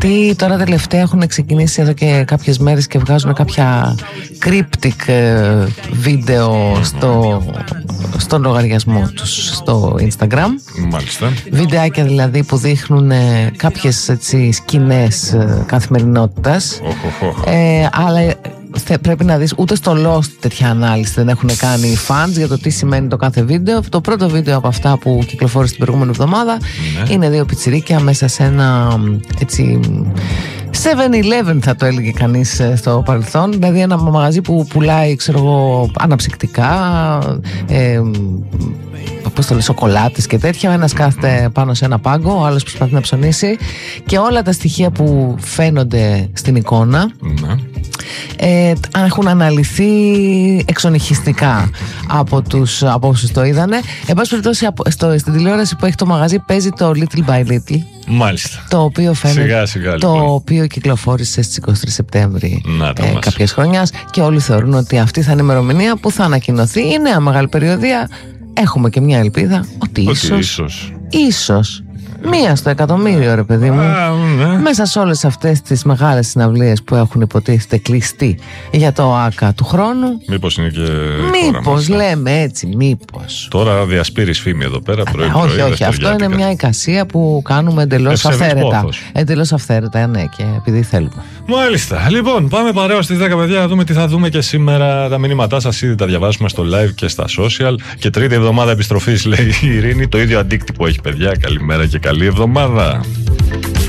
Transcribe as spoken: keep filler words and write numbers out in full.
Γιατί τώρα τελευταία έχουν ξεκινήσει εδώ και κάποιες μέρες και βγάζουν κάποια cryptic βίντεο στο, στον λογαριασμό τους στο Instagram. Μάλιστα. Βιντεάκια δηλαδή που δείχνουν κάποιες έτσι, σκηνές καθημερινότητας. Oh, oh, oh. Ε, αλλά πρέπει να δεις, ούτε στο Lost τέτοια ανάλυση δεν έχουν κάνει οι fans για το τι σημαίνει το κάθε βίντεο. Το πρώτο βίντεο από αυτά που κυκλοφόρησε την προηγούμενη εβδομάδα ναι. είναι δύο πιτσιρίκια μέσα σε ένα έτσι seven eleven θα το έλεγε κανείς στο παρελθόν. Δηλαδή ένα μαγαζί που πουλάει ξέρω εγώ αναψυκτικά, ε, πώς το λέει, σοκολάτες και τέτοια. Ένας κάθεται πάνω σε ένα πάγκο, ο άλλος προσπαθεί να ψωνίσει και όλα τα στοιχεία που φαίνονται στην εικόνα ναι. Ε, έχουν αναλυθεί εξονυχιστικά από, τους, από όσους το είδανε. Εν πάση περιπτώσει, στην τηλεόραση που έχει το μαγαζί παίζει το Little by Little. Μάλιστα. Το οποίο φαίνεται, σιγά, σιγά, το λοιπόν. οποίο κυκλοφόρησε στις είκοσι τρεις Σεπτέμβρη ε, κάποιες χρονιάς και όλοι θεωρούν ότι αυτή θα είναι η ημερομηνία που θα ανακοινωθεί η νέα μεγάλη περιοδία. Έχουμε και μια ελπίδα ότι, ότι ίσως, ίσως ίσως μία στο εκατομμύριο ρε παιδί μου Α, ναι. μέσα σε όλες αυτές τις μεγάλες συναυλίες που έχουν υποτίθεται κλειστεί για το ΆΚΑ του χρόνου. Μήπως είναι και Μήπως λέμε έτσι, μήπως. Τώρα διασπείρεις φήμη εδώ πέρα πρωί, Α, πρωί, όχι, όχι, αυτό είναι μια εικασία που κάνουμε εντελώς αυθαίρετα. Εντελώς αυθαίρετα, ναι, και επειδή θέλουμε. Μάλιστα, λοιπόν, πάμε παρέως στις δέκα παιδιά να δούμε τι θα δούμε και σήμερα. Τα μηνύματά σας ήδη τα διαβάσουμε στο live και στα social. Και τρίτη εβδομάδα επιστροφής λέει η Ειρήνη, το ίδιο αντίκτυπο έχει παιδιά. Καλημέρα και καλή εβδομάδα.